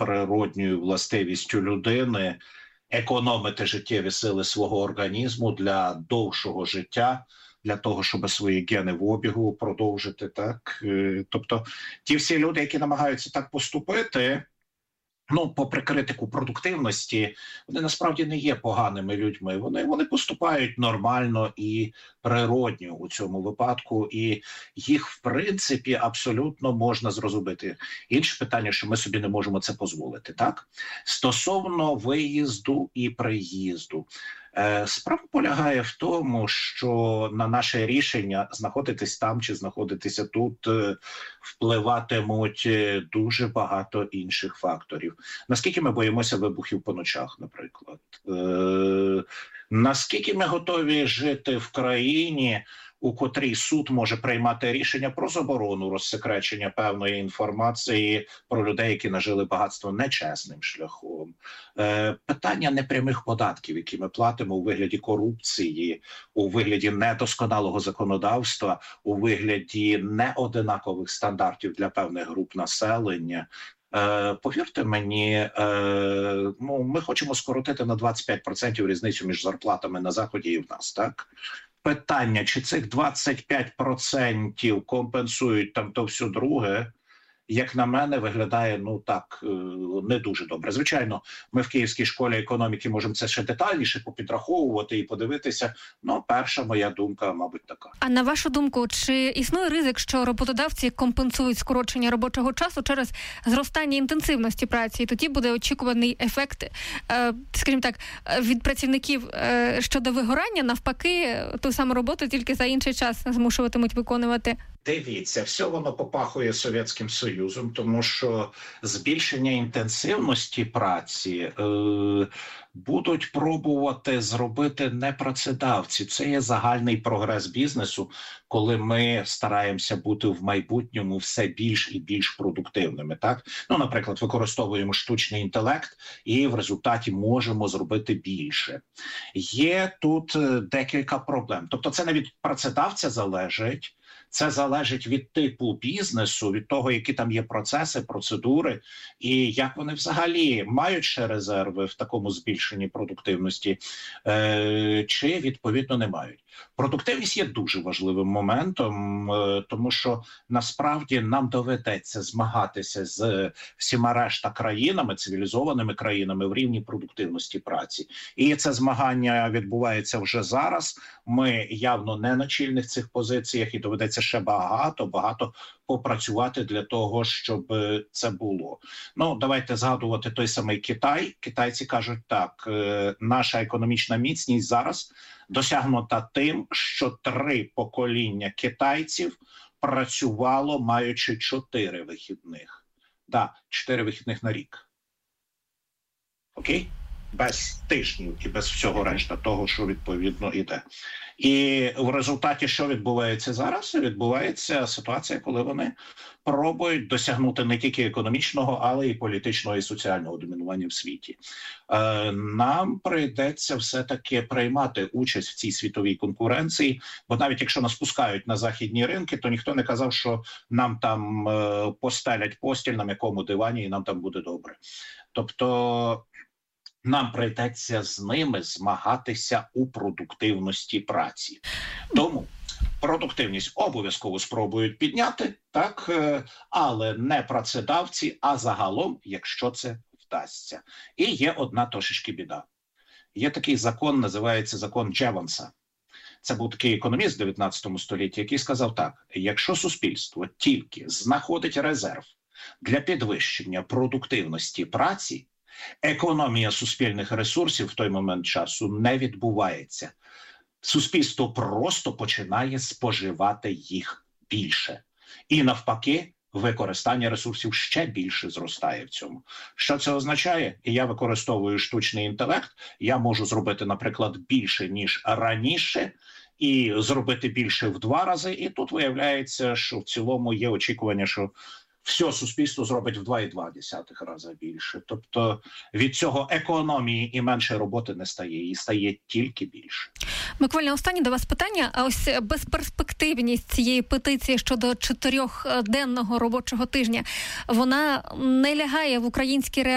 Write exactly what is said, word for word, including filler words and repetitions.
природньою властивістю людини економити життєві сили свого організму для довшого життя, для того, щоб свої гени в обігу продовжити, так? Тобто ті всі люди, які намагаються так поступити, ну, попри критику продуктивності, вони насправді не є поганими людьми. Вони, вони поступають нормально і природньо у цьому випадку, і їх, в принципі, абсолютно можна зрозуміти. Інше питання, що ми собі не можемо це дозволити, так? Стосовно виїзду і приїзду. Справа полягає в тому, що на наше рішення знаходитись там чи знаходитися тут впливатимуть дуже багато інших факторів. Наскільки ми боїмося вибухів по ночах, наприклад? Е- наскільки ми готові жити в країні, у котрій суд може приймати рішення про заборону розсекречення певної інформації про людей, які нажили багатство нечесним шляхом. Е, питання непрямих податків, які ми платимо у вигляді корупції, у вигляді недосконалого законодавства, у вигляді неодинакових стандартів для певних груп населення. Е, повірте мені, е, ну, ми хочемо скоротити на двадцять п'ять відсотків різницю між зарплатами на Заході і в нас, так? Питання, чи цих двадцять п'ять відсотків компенсують там то все друге, як на мене, виглядає, ну так, не дуже добре. Звичайно, ми в Київській школі економіки можемо це ще детальніше попідраховувати і подивитися. Ну, перша моя думка, мабуть, така. А на вашу думку, чи існує ризик, що роботодавці компенсують скорочення робочого часу через зростання інтенсивності праці? І тоді буде очікуваний ефект, скажімо так, від працівників щодо вигорання, навпаки, ту саму роботу тільки за інший час змушуватимуть виконувати? Дивіться, все воно попахує Совєтським Союзом, тому що збільшення інтенсивності праці е, будуть пробувати зробити не працедавці. Це є загальний прогрес бізнесу, коли ми стараємося бути в майбутньому все більш і більш продуктивними. Так? Ну, наприклад, використовуємо штучний інтелект і в результаті можемо зробити більше. Є тут декілька проблем. Тобто це не від працедавця залежить, це залежить від типу бізнесу, від того, які там є процеси, процедури, і як вони взагалі мають ще резерви в такому збільшенні продуктивності, е- чи, відповідно, не мають. Продуктивність є дуже важливим моментом, е- тому що, насправді, нам доведеться змагатися з всіма решта країнами, цивілізованими країнами в рівні продуктивності праці. І це змагання відбувається вже зараз. Ми явно не на чільних цих позиціях і доведеться ще багато, багато попрацювати для того, щоб це було. Ну, давайте згадувати той самий Китай. Китайці кажуть так, наша економічна міцність зараз досягнута тим, що три покоління китайців працювало, маючи чотири вихідних. Так, чотири вихідних на рік. Окей? Без тижнів і без всього решта того, що відповідно іде. І в результаті, що відбувається зараз? Відбувається ситуація, коли вони пробують досягнути не тільки економічного, але й політичного і соціального домінування в світі. Е, нам прийдеться все-таки приймати участь в цій світовій конкуренції, бо навіть якщо нас пускають на західні ринки, то ніхто не казав, що нам там е, постелять постіль на м'якому дивані і нам там буде добре. Тобто нам прийдеться з ними змагатися у продуктивності праці. Тому продуктивність обов'язково спробують підняти, так, але не працедавці, а загалом, якщо це вдасться. І є одна трошечки біда. Є такий закон, називається закон Джеванса. Це був такий економіст в дев'ятнадцятому столітті, який сказав так: якщо суспільство тільки знаходить резерв для підвищення продуктивності праці, економія суспільних ресурсів в той момент часу не відбувається. Суспільство просто починає споживати їх більше. І навпаки, використання ресурсів ще більше зростає в цьому. Що це означає? Я використовую штучний інтелект, я можу зробити, наприклад, більше, ніж раніше, і зробити більше в два рази, і тут виявляється, що в цілому є очікування, що все суспільство зробить в два цілих дві десятих рази більше. Тобто від цього економії і менше роботи не стає, і стає тільки більше. Буквально останнє до вас питання. А ось безперспективність цієї петиції щодо чотирьохденного робочого тижня, вона не лягає в українські реалії?